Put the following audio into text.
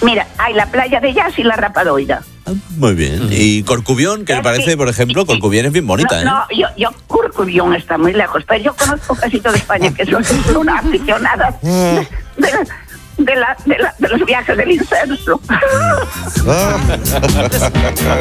Mira, hay la playa de Jazz y la Rapadoira. Muy bien. ¿Y Corcubión? ¿Qué le parece, por ejemplo? Corcubión es bien bonita, No, yo Corcubión está muy lejos, pero yo conozco casi toda España, que soy una aficionada de los viajes del incenso.